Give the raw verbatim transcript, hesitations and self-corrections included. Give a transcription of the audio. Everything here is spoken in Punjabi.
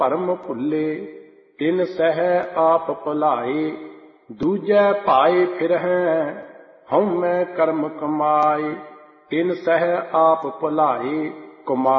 ਭਰਮ ਭੁੱਲੇ। ਤਿਨ ਸਹਿ ਆਪ ਭੁਲਾਏ, ਦੂਜੈ ਪਾਏ ਫਿਰਹਿ, ਹਉਮੈ ਕਰਮ ਕਮਾਏ। ਤਿਨ ਸਹਿ ਆਪ ਭੁਲਾਏ, ਕਮਾਏ